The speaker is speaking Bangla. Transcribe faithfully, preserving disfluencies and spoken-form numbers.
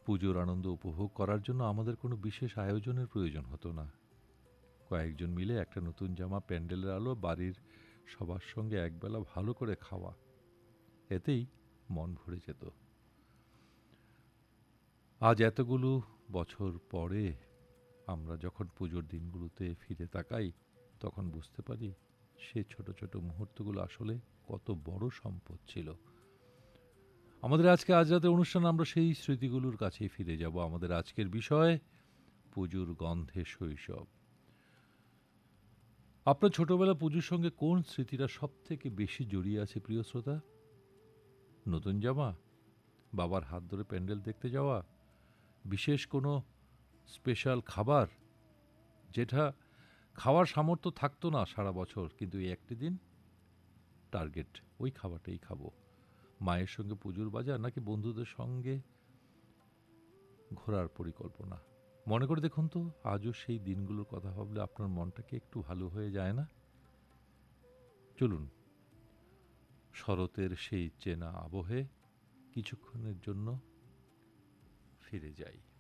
পুজোর আনন্দ উপভোগ করার জন্য আমাদের কোনো বিশেষ আয়োজনের প্রয়োজন হতো না। কয়েকজন মিলে একটা নতুন জামা, প্যান্ডেলের আলো, বাড়ির সবার সঙ্গে একবেলা ভালো করে খাওয়া, এতেই মন ভরে যেত। আজ এতগুলো বছর পরে আমরা যখন পুজোর দিনগুলোতে ফিরে তাকাই, তখন বুঝতে পারি সে ছোট ছোট মুহূর্তগুলো আসলে কত বড় সম্পদ ছিল। আমাদের আজকে আজ রাতের অনুষ্ঠান আমরা সেই স্মৃতিগুলোর কাছেই ফিরে যাব। আমাদের আজকের বিষয় পুজোর গন্ধে শৈশব। আপনার ছোটবেলা পুজোর সঙ্গে কোন স্মৃতিটা সব থেকে বেশি জড়িয়ে আছে প্রিয় শ্রোতা? নতুন জামা, বাবার হাত ধরে প্যান্ডেল দেখতে যাওয়া, বিশেষ কোনো স্পেশাল খাবার যেটা খাওয়ার সামর্থ্য থাকতো না সারা বছর, কিন্তু এই একটি দিন টার্গেট ওই খাবারটাই খাবো। মায়ের সঙ্গে পুজোর বাজার নাকি বন্ধুদের সঙ্গে ঘোরার পরিকল্পনা। মনে করে দেখুন তো, আজও সেই দিনগুলোর কথা ভাবলে আপনার মনটাকে একটু ভালো হয়ে যায় না? চলুন শরতের সেই চেনা আবহে কিছুক্ষণের জন্য ফিরে যাই।